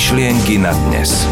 Myšlienky na dnes.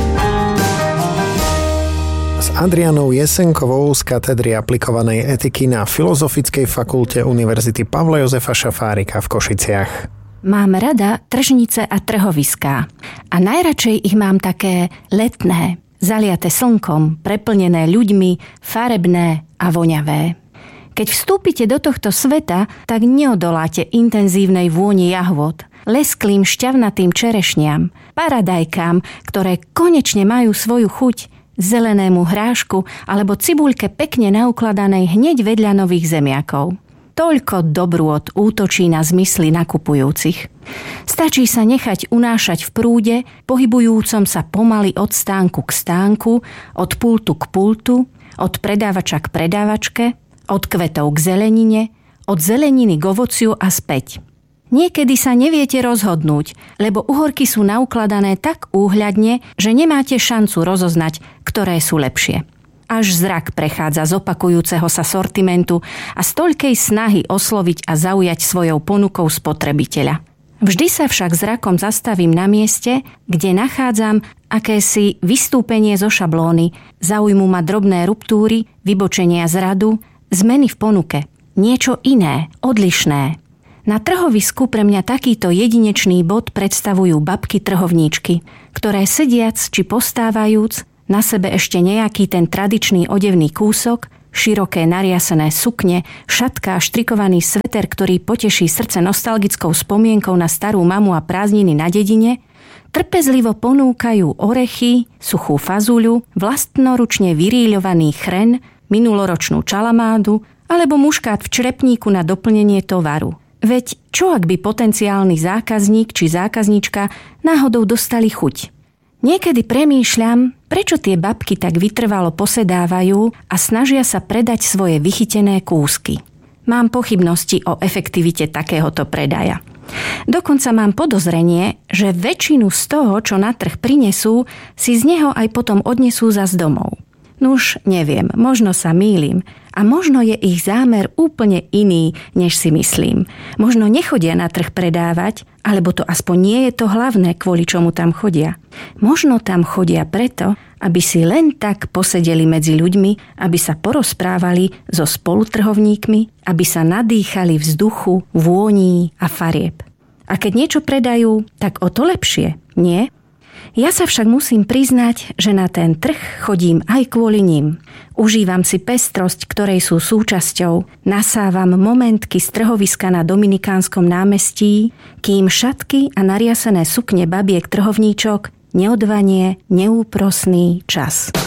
S Adrianou Jesenkovou z katedry aplikovanej etiky na Filozofickej fakulte Univerzity Pavla Jozefa Šafárika v Košiciach. Mám rada tržnice a trhoviská. A najradšej ich mám také letné, zaliate slnkom, preplnené ľuďmi, farebné a voňavé. Keď vstúpite do tohto sveta, tak neodoláte intenzívnej vôni jahôd, lesklým šťavnatým čerešniam, paradajkám, ktoré konečne majú svoju chuť, zelenému hrášku alebo cibuľke pekne naukladanej hneď vedľa nových zemiakov. Toľko dobrôt útočí na zmysly nakupujúcich. Stačí sa nechať unášať v prúde, pohybujúcom sa pomaly od stánku k stánku, od pultu k pultu, od predávača k predávačke, od kvetov k zelenine, od zeleniny k ovociu a späť. Niekedy sa neviete rozhodnúť, lebo uhorky sú naukladané tak úhľadne, že nemáte šancu rozoznať, ktoré sú lepšie. Až zrak prechádza z opakujúceho sa sortimentu a z toľkej snahy osloviť a zaujať svojou ponukou spotrebiteľa. Vždy sa však zrakom zastavím na mieste, kde nachádzam akési vystúpenie zo šablóny, zaujmú ma drobné ruptúry, vybočenia z radu, zmeny v ponuke, niečo iné, odlišné. Na trhovisku pre mňa takýto jedinečný bod predstavujú babky trhovníčky, ktoré sediac či postávajúc, na sebe ešte nejaký ten tradičný odevný kúsok, široké nariasené sukne, šatka a štrikovaný sveter, ktorý poteší srdce nostalgickou spomienkou na starú mamu a prázdniny na dedine, trpezlivo ponúkajú orechy, suchú fazuľu, vlastnoručne vyríľovaný chren, minuloročnú čalamádu alebo muškát v črepníku na doplnenie tovaru. Veď čo ak by potenciálny zákazník či zákazníčka náhodou dostali chuť? Niekedy premýšľam, prečo tie babky tak vytrvalo posedávajú a snažia sa predať svoje vychytené kúsky. Mám pochybnosti o efektivite takéhoto predaja. Dokonca mám podozrenie, že väčšinu z toho, čo na trh prinesú, si z neho aj potom odnesú zas domov. Nuž, neviem, možno sa mýlim a možno je ich zámer úplne iný, než si myslím. Možno nechodia na trh predávať, alebo to aspoň nie je to hlavné, kvôli čomu tam chodia. Možno tam chodia preto, aby si len tak posedeli medzi ľuďmi, aby sa porozprávali so spolutrhovníkmi, aby sa nadýchali vzduchu, vôní a farieb. A keď niečo predajú, tak o to lepšie, nie? Ja sa však musím priznať, že na ten trh chodím aj kvôli nim. Užívam si pestrosť, ktorej sú súčasťou, nasávam momentky z trhoviska na Dominikánskom námestí, kým šatky a nariasené sukne babiek trhovníčok neodvanie neúprosný čas.